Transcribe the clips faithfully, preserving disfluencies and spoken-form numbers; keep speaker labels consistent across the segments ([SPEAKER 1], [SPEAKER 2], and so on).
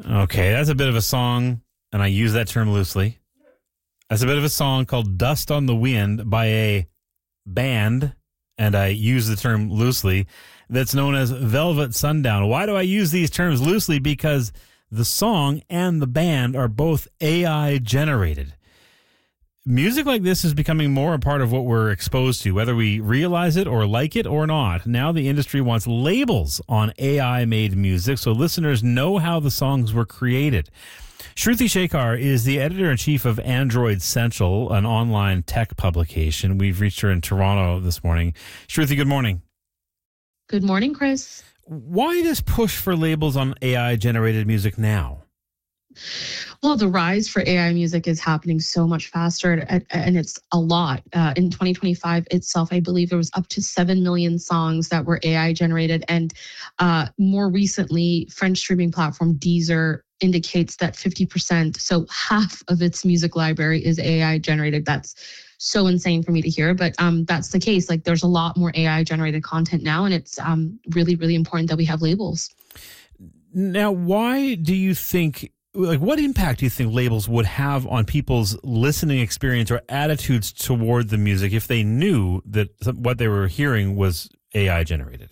[SPEAKER 1] Okay, that's a bit of a song, and I use that term loosely. That's a bit of a song called Dust on the Wind by a band, and I use the term loosely, that's known as Velvet Sundown. Why do I use these terms loosely? Because the song and the band are both A I generated. Music like this is becoming more a part of what we're exposed to, whether we realize it or like it or not. Now the industry wants labels on A I-made music so listeners know how the songs were created. Shruti Shekhar is the editor-in-chief of Android Central, an online tech publication. We've reached her in Toronto this morning. Shruti, good morning.
[SPEAKER 2] Good morning, Chris.
[SPEAKER 1] Why this push for labels on A I-generated music now?
[SPEAKER 2] Well, the rise for A I music is happening so much faster, and, and it's a lot. Uh, in twenty twenty-five itself, I believe there was up to seven million songs that were A I generated. And uh, more recently, French streaming platform Deezer indicates that fifty percent, so half of its music library is A I generated. That's so insane for me to hear, but um, that's the case. Like, there's a lot more A I generated content now, and it's um, really, really important that we have labels.
[SPEAKER 1] Now, why do you think, like, what impact do you think labels would have on people's listening experience or attitudes toward the music if they knew that what they were hearing was A I generated?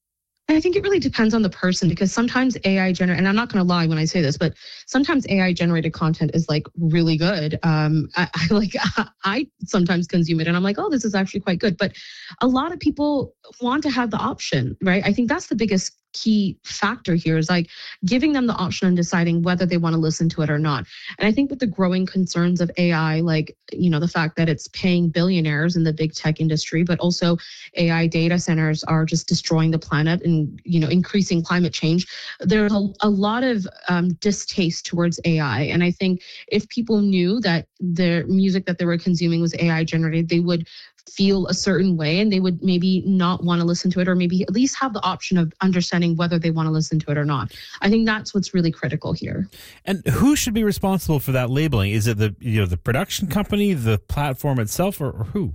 [SPEAKER 2] I think it really depends on the person, because sometimes A I generated, and I'm not going to lie when I say this, but sometimes A I generated content is like really good. Um, I, I like I sometimes consume it and I'm like, oh, this is actually quite good. But a lot of people want to have the option, right? I think that's the biggest key factor here, is like giving them the option and deciding whether they want to listen to it or not. And I think with the growing concerns of A I, like, you know, the fact that it's paying billionaires in the big tech industry, but also A I data centers are just destroying the planet and, you know, increasing climate change. There's a, a lot of um, distaste towards A I. And I think if people knew that the music that they were consuming was A I generated, they would feel a certain way and they would maybe not want to listen to it, or maybe at least have the option of understanding whether they want to listen to it or not. I think that's what's really critical here.
[SPEAKER 1] And who should be responsible for that labeling? Is it the, you know, the production company, the platform itself, or, or who?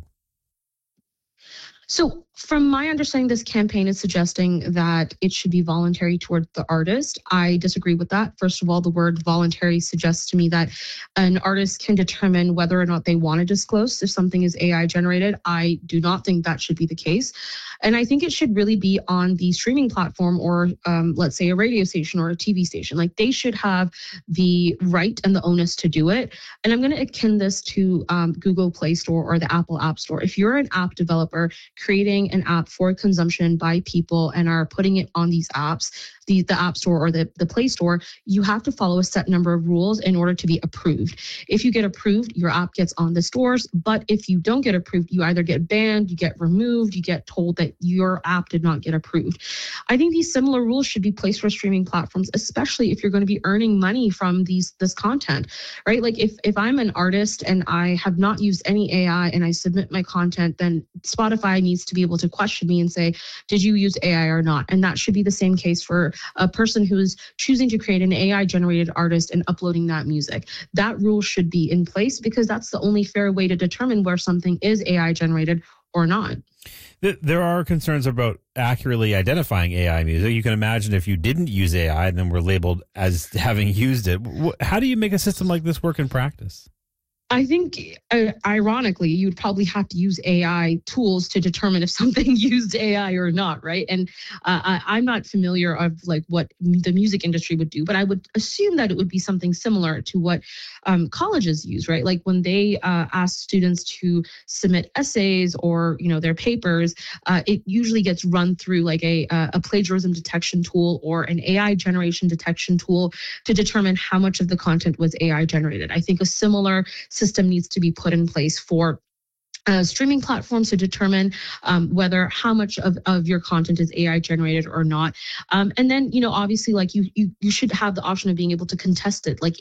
[SPEAKER 2] So from my understanding, this campaign is suggesting that it should be voluntary toward the artist. I disagree with that. First of all, the word voluntary suggests to me that an artist can determine whether or not they want to disclose if something is A I generated. I do not think that should be the case. And I think it should really be on the streaming platform, or um, let's say a radio station or a T V station. Like, they should have the right and the onus to do it. And I'm going to akin this to um, Google Play Store or the Apple App Store. If you're an app developer creating an app for consumption by people and are putting it on these apps, the, the App Store or the, the Play Store, you have to follow a set number of rules in order to be approved. If you get approved, your app gets on the stores. But if you don't get approved, you either get banned, you get removed, you get told that your app did not get approved. I think these similar rules should be placed for streaming platforms, especially if you're going to be earning money from these this content, right? Like, if, if I'm an artist and I have not used any A I and I submit my content, then Spotify needs to be able to question me and say, did you use A I or not? And that should be the same case for a person who is choosing to create an A I generated artist and uploading that music. That rule should be in place, because that's the only fair way to determine where something is A I generated or not.
[SPEAKER 1] There are concerns about accurately identifying A I music. You can imagine if you didn't use A I and then were labeled as having used it. How do you make a system like this work in practice?
[SPEAKER 2] I think, uh, ironically, you'd probably have to use A I tools to determine if something used A I or not, right? And uh, I, I'm not familiar of like what the music industry would do, but I would assume that it would be something similar to what um, colleges use, right? Like, when they uh, ask students to submit essays or, you know, their papers, uh, it usually gets run through like a a plagiarism detection tool or an A I generation detection tool to determine how much of the content was A I generated. I think a similar system needs to be put in place for Uh, streaming platforms to determine um, whether how much of, of your content is A I generated or not. Um, and then, you know, obviously, like you, you, you should have the option of being able to contest it. Like,